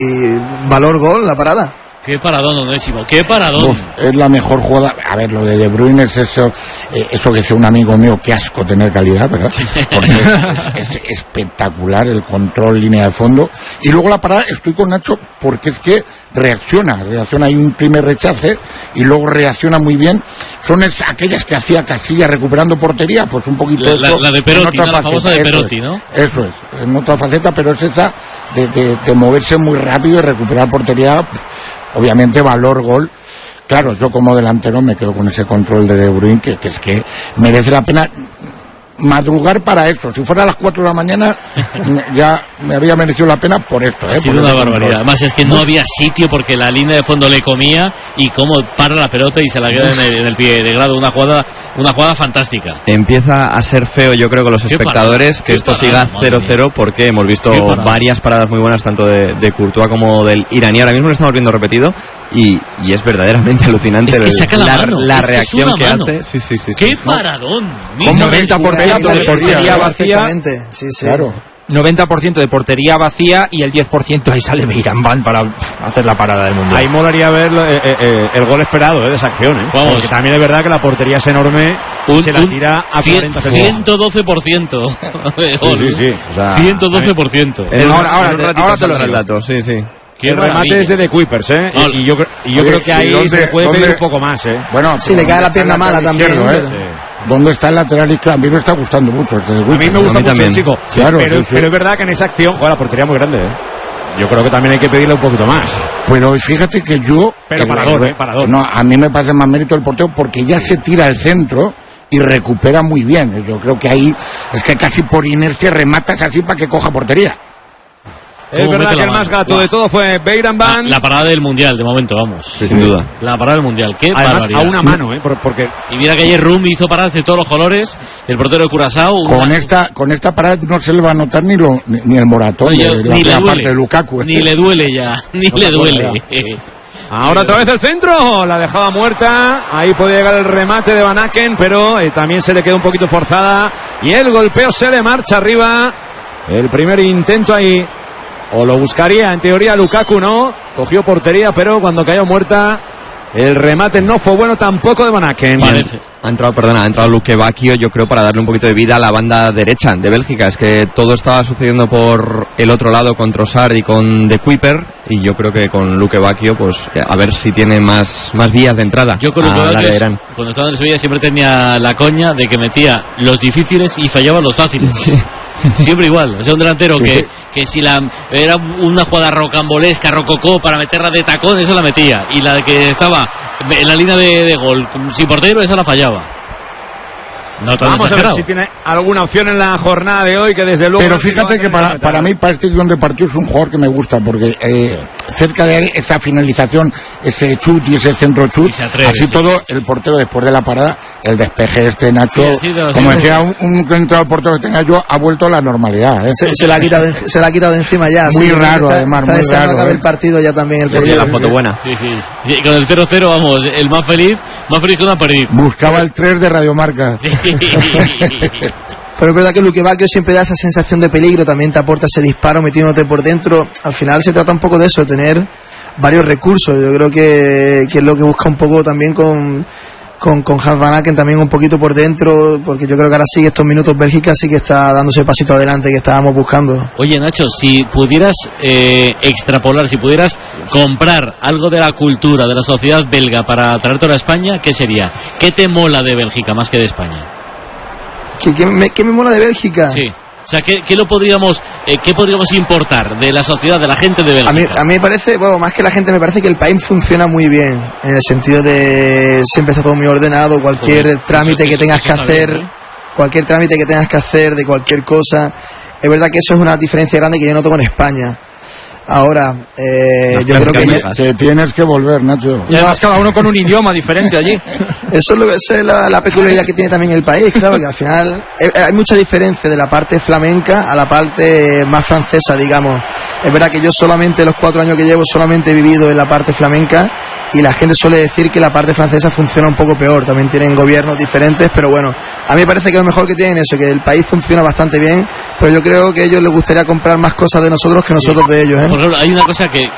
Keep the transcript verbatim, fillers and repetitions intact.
valor gol la parada. Qué paradón, Onésimo, qué paradón. Uf, es la mejor jugada. A ver, lo de De Bruyne es eso, eh, eso que decía un amigo mío, qué asco tener calidad, ¿verdad? Porque es, es espectacular el control, línea de fondo. Y luego la parada, estoy con Nacho, porque es que reacciona, reacciona, hay un primer rechace y luego reacciona muy bien. Son es, aquellas que hacía Casillas recuperando portería, pues un poquito la, eso, la, la de Perotti, ¿no? La famosa de Perotti, es, ¿no? Eso es, en otra faceta, pero es esa de, de, de moverse muy rápido y recuperar portería. Obviamente valor gol. Claro, yo como delantero me quedo con ese control de De Bruyne que, que es que merece la pena madrugar para eso. Si fuera a las cuatro de la mañana ya me había merecido la pena por esto, ¿eh? Ha sido una barbaridad. Además es que no había sitio porque la línea de fondo le comía y cómo para la pelota y se la queda en el, en el pie de grado. Una jugada, una jugada fantástica. Empieza a ser feo, yo creo, con los espectadores parada, que esto parada, siga cero cero porque hemos visto parada. varias paradas muy buenas tanto de, de Courtois como del iraní. Ahora mismo lo estamos viendo repetido y, y es verdaderamente alucinante. Es que saca la, la, mano, la es reacción que, que hace. Sí, sí, sí, ¡Qué sí. paradón! Con noventa por ciento de portería vacía. Sí, sí. Claro. noventa por ciento de portería vacía y el diez por ciento ahí sale Beirambán para hacer la parada del mundial. Ahí molaría ver eh, eh, el gol esperado eh, de esa acción, ¿eh? Vamos. Porque también es verdad que la portería es enorme y un, se la tira a cuarenta segundos. ciento doce por ciento de gol. Sí, sí, sí. O sea, ciento doce por ciento. En ahora, ahora, en ahora te lo el dato, sí, sí. Qué el remate maravilla. Es de The Kuipers, ¿eh? No, y yo, y yo oye, creo que sí, ahí ¿dónde, se puede dónde? pedir un poco más, ¿eh? Bueno, sí, le cae la pierna mala también. Izquierdo, ¿eh? Sí. ¿Dónde está el lateral izquierdo? A mí me está gustando mucho este de A mí me gusta mucho también. el chico. Claro, pero, sí, sí. pero es verdad que en esa acción, joder, la portería muy grande, ¿eh? Yo creo que también hay que pedirle un poquito más. Pero fíjate que yo... Pero que parador, el, ¿eh? Parador. No, a mí me parece más mérito el portero porque ya se tira al centro y recupera muy bien. Yo creo que ahí es que casi por inercia rematas así para que coja portería. Es verdad que el más gato de todo fue Beirambán. La, la parada del mundial, de momento, vamos. Sí, sin duda. La parada del mundial, qué Además, barbaridad. a una mano, ¿eh? Porque... Y mira que ayer Rumi hizo paradas de todos los colores. El portero de Curazao. Con una... esta con esta parada no se le va a notar ni lo ni, ni el moratón Oye, de la ni le duele, parte de Lukaku. Ni le duele ya, ni no le duele. Ahora otra vez el centro, la dejaba muerta, ahí podía llegar el remate de Van Aken, pero eh, también se le quedó un poquito forzada y el golpeo se le marcha arriba. El primer intento ahí, o lo buscaría en teoría Lukaku, no, cogió portería, pero cuando cayó muerta, el remate no fue bueno tampoco de Van Aken. Parece. Ha entrado, perdona, ha entrado Luque Bacchio, yo creo, para darle un poquito de vida a la banda derecha de Bélgica. Es que todo estaba sucediendo por el otro lado con Trossard y con De Kuiper, y yo creo que con Luque Bacchio, pues a ver si tiene más, más vías de entrada. Yo con Luque Bacchio, cuando estaba en el Sevilla, siempre tenía la coña de que metía los difíciles y fallaba los fáciles. Sí. Siempre igual, o sea, un delantero que, que si la era una jugada rocambolesca, rococó para meterla de tacón, eso la metía, y la que estaba en la línea de, de gol sin portero, esa la fallaba. No, vamos exagerado. A ver si tiene alguna opción en la jornada de hoy, que desde luego... Pero fíjate que para, para mí, para este guión de partido, es un jugador que me gusta, porque eh, cerca de esa finalización, ese chut y ese centro chut, atreve, así sí. Todo, el portero después de la parada, el despeje este, Nacho, sí, de como decía un, un entrado portero que tenga yo, ha vuelto a la normalidad. ¿eh? Se, se, la ha quitado de, se la ha quitado de encima ya. Muy sí, raro, está, además, está muy raro. ¿eh? El partido ya también. El sí, sí, la foto buena. Sí, sí. Y con el cero cero, vamos, el más feliz, más feliz que una perdiz. Buscaba el tres de Radiomarca. Sí. Pero es verdad que Luque Bacchio siempre da esa sensación de peligro, también te aporta ese disparo metiéndote por dentro. Al final se trata un poco de eso, de tener varios recursos. Yo creo que, que es lo que busca un poco también con, con, con Hans Van Aken, también un poquito por dentro, porque yo creo que ahora sí, estos minutos Bélgica sí que está dándose el pasito adelante que estábamos buscando. Oye, Nacho, si pudieras eh, extrapolar, si pudieras comprar algo de la cultura, de la sociedad belga para traértelo a España, ¿qué sería? ¿Qué te mola de Bélgica más que de España? ¿Qué, qué, me, qué me mola de Bélgica? Sí. O sea, ¿qué, qué lo podríamos, eh, qué podríamos importar de la sociedad, de la gente de Bélgica? A mí, a mí me parece, bueno, más que la gente, me parece que el país funciona muy bien, en el sentido de siempre está todo muy ordenado, cualquier Joder, trámite eso, que eso, tengas eso que hacer, bien, ¿eh? cualquier trámite que tengas que hacer de cualquier cosa, es verdad que eso es una diferencia grande que yo noto con España. Ahora, eh, yo creo que ya... Te tienes que volver, Nacho. Y además cada uno con un idioma diferente allí. Eso es, lo, esa es la, la peculiaridad que tiene también el país, claro, que al final eh, hay mucha diferencia de la parte flamenca a la parte más francesa, digamos. Es verdad que yo solamente, los cuatro años que llevo, solamente he vivido en la parte flamenca, y la gente suele decir que la parte francesa funciona un poco peor, también tienen gobiernos diferentes, pero bueno, a mí me parece que lo mejor que tienen es eso, que el país funciona bastante bien, pero yo creo que a ellos les gustaría comprar más cosas de nosotros que nosotros sí. de ellos, ¿eh? Por ejemplo, hay una cosa que,